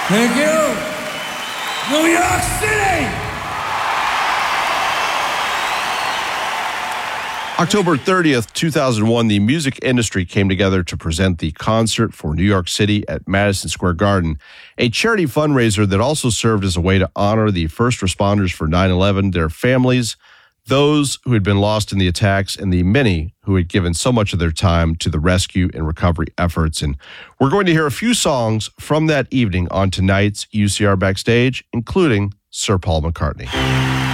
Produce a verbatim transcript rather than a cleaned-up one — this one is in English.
Thank you. New York City. October thirtieth, two thousand one, the music industry came together to present the Concert for New York City at Madison Square Garden, a charity fundraiser that also served as a way to honor the first responders for nine eleven, their families, those who had been lost in the attacks, and the many who had given so much of their time to the rescue and recovery efforts. And we're going to hear a few songs from that evening on tonight's U C R Backstage, including Sir Paul McCartney.